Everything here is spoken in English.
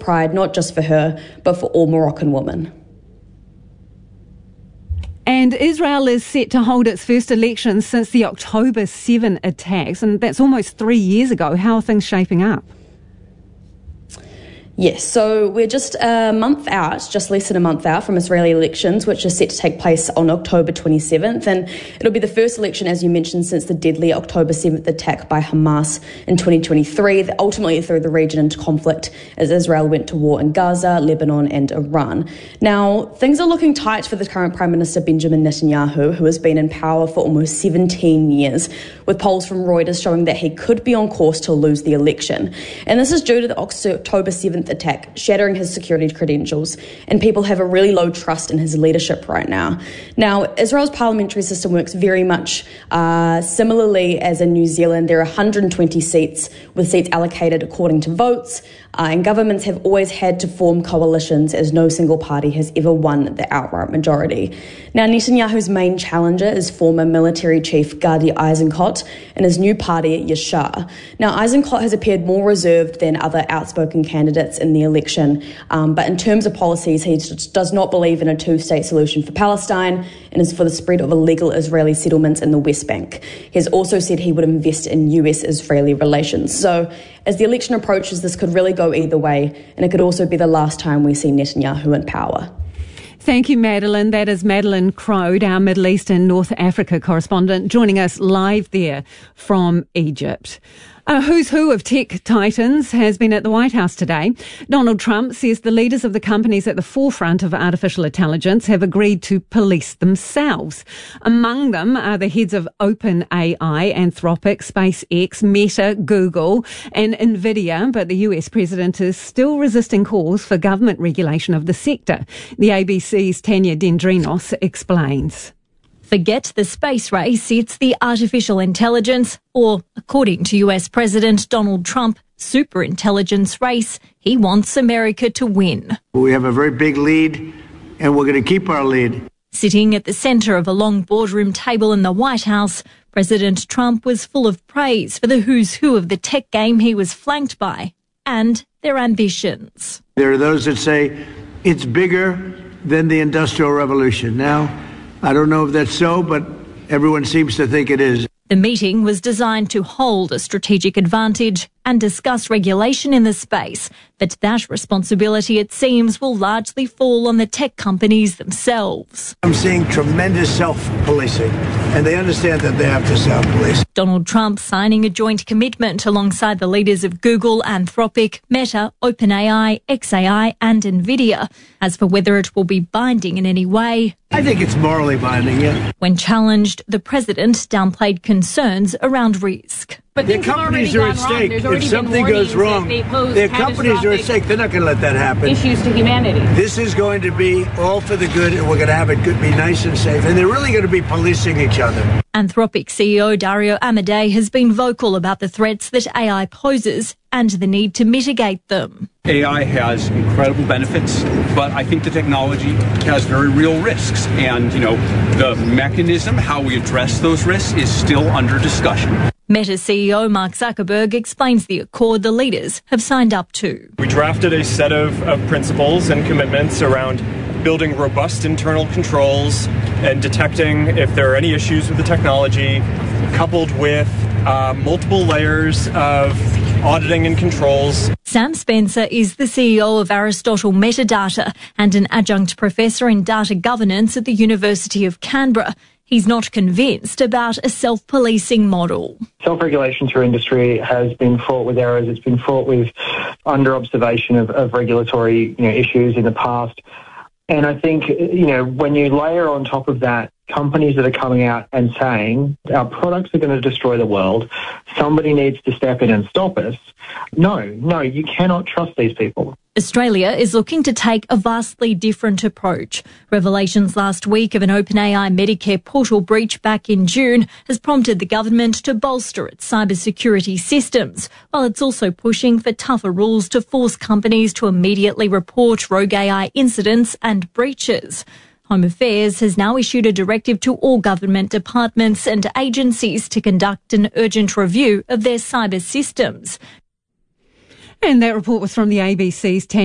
pride, not just for her, but for all Moroccan women. And Israel is set to hold its first election since the October 7 attacks, and that's almost 3 years ago. How are things shaping up? Yes, so we're just a month out, just less than a month out from Israeli elections, which are set to take place on October 27th. And it'll be the first election, as you mentioned, since the deadly October 7th attack by Hamas in 2023, that ultimately threw the region into conflict as Israel went to war in Gaza, Lebanon and Iran. Now, things are looking tight for the current Prime Minister Benjamin Netanyahu, who has been in power for almost 17 years, with polls from Reuters showing that he could be on course to lose the election. And this is due to the October 7th attack, shattering his security credentials, and people have a really low trust in his leadership right now. Now, Israel's parliamentary system works very much similarly as in New Zealand. There are 120 seats, with seats allocated according to votes, and governments have always had to form coalitions, as no single party has ever won the outright majority. Now, Netanyahu's main challenger is former military chief Gadi Eisenkot and his new party, Yashar. Now, Eisenkot has appeared more reserved than other outspoken candidates in the election, but in terms of policies, he does not believe in a two-state solution for Palestine and is for the spread of illegal Israeli settlements in the West Bank. He has also said he would invest in US-Israeli relations. So, as the election approaches, this could really go either way, and it could also be the last time we see Netanyahu in power. Thank you, Madeline. That is Madeline Crode, our Middle East and North Africa correspondent, joining us live there from Egypt. A who's who of tech titans has been at the White House today. Donald Trump says the leaders of the companies at the forefront of artificial intelligence have agreed to police themselves. Among them are the heads of OpenAI, Anthropic, SpaceX, Meta, Google and Nvidia, but the US president is still resisting calls for government regulation of the sector. The ABC's Tanya Dendrinos explains. Forget the space race, it's the artificial intelligence, or, according to US President Donald Trump, superintelligence race. He wants America to win. We have a very big lead, and we're going to keep our lead. Sitting at the centre of a long boardroom table in the White House, President Trump was full of praise for the who's who of the tech game he was flanked by, and their ambitions. There are those that say it's bigger than the Industrial Revolution. Now, I don't know if that's so, but everyone seems to think it is. The meeting was designed to hold a strategic advantage and discuss regulation in the space, but that responsibility, it seems, will largely fall on the tech companies themselves. I'm seeing tremendous self-policing, and they understand that they have to self-police. Donald Trump signing a joint commitment alongside the leaders of Google, Anthropic, Meta, OpenAI, XAI and Nvidia. As for whether it will be binding in any way, I think it's morally binding, yeah. When challenged, the president downplayed concerns around risk. But their companies are at stake. If something goes wrong, their companies are at stake. They're not going to let that happen. Issues to humanity. This is going to be all for the good, and we're going to have it be nice and safe. And they're really going to be policing each other. Anthropic CEO Dario Amodei has been vocal about the threats that AI poses and the need to mitigate them. AI has incredible benefits, but I think the technology has very real risks. And, the mechanism, how we address those risks, is still under discussion. Meta CEO Mark Zuckerberg explains the accord the leaders have signed up to. We drafted a set of principles and commitments around building robust internal controls and detecting if there are any issues with the technology, coupled with multiple layers of auditing and controls. Sam Spencer is the CEO of Aristotle Metadata and an adjunct professor in data governance at the University of Canberra. He's not convinced about a self-policing model. Self-regulation through industry has been fraught with errors. It's been fraught with under-observation of regulatory issues in the past. And I think, when you layer on top of that companies that are coming out and saying our products are going to destroy the world, somebody needs to step in and stop us. No, you cannot trust these people. Australia is looking to take a vastly different approach. Revelations last week of an OpenAI Medicare portal breach back in June has prompted the government to bolster its cybersecurity systems, while it's also pushing for tougher rules to force companies to immediately report rogue AI incidents and breaches. Home Affairs has now issued a directive to all government departments and agencies to conduct an urgent review of their cyber systems. And that report was from the ABC's